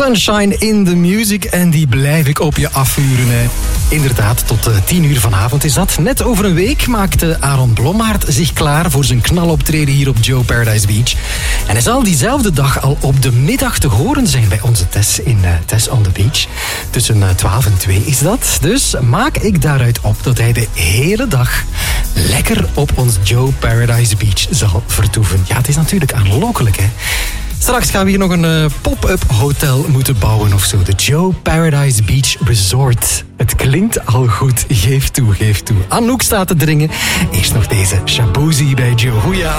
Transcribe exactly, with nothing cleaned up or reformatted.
Sunshine in the Music en die blijf ik op je afvuren. Hè. Inderdaad, tot uh, tien uur vanavond is dat. Net over een week maakte Aaron Blommaert zich klaar voor zijn knaloptreden hier op Joe Paradise Beach. En hij zal diezelfde dag al op de middag te horen zijn bij onze Tess in uh, Tess on the Beach. Tussen uh, twaalf en twee is dat. Dus maak ik daaruit op dat hij de hele dag lekker op ons Joe Paradise Beach zal vertoeven. Ja, het is natuurlijk aanlokkelijk, hè. Straks gaan we hier nog een uh, pop-up hotel moeten bouwen of zo. De Joe Paradise Beach Resort. Het klinkt al goed. Geef toe, geef toe. Anouk staat te dringen. Eerst nog deze Shaboozey bij Joe. Goeie